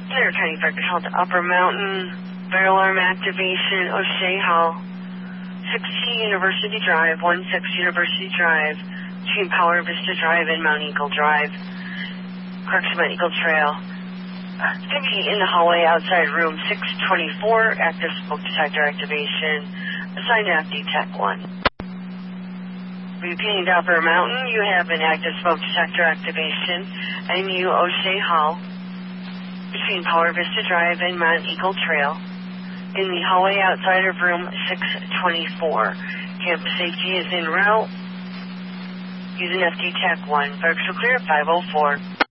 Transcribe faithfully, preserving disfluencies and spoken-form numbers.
Clear County Fire Control to Upper Mountain, barrel arm activation, O'Shea Hall, sixty University Drive, sixteen University Drive, between Power Vista Drive and Mount Eagle Drive, correction, Mount Eagle Trail. It's going to be in the hallway outside room six twenty-four, active smoke detector activation, assigned to F D Tech one. Repeating to Upper Mountain, you have an active smoke detector activation, M U O'Shea Hall, between Power Vista Drive and Mount Eagle Trail, in the hallway outside of room six twenty-four. Campus safety is en route, using F D Tech one. Fire Control clear, five oh four.